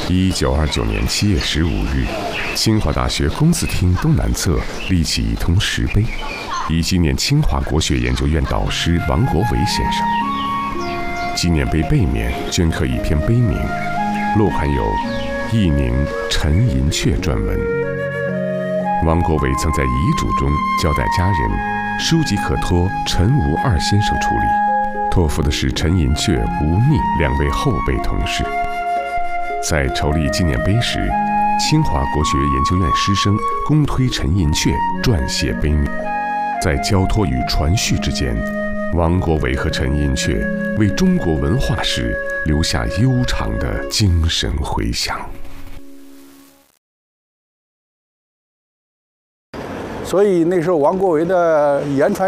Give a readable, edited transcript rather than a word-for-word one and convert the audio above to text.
1929年7月15日，清华大学公子厅东南侧立起一通石碑，以纪念清华国学研究院导师王国维先生。纪念碑背面镌刻一篇碑铭，落款有“义宁陈寅恪”撰文。王国维曾在遗嘱中交代家人，书籍可托陈吴二先生处理，托付的是陈寅恪、吴宓2位后辈同事。在筹立纪念碑时，清华国学研究院师生公推陈寅恪撰写碑铭。在交托与传续之间，王国维和陈寅恪为中国文化史留下悠长的精神回响。 所以那时候王国维的言传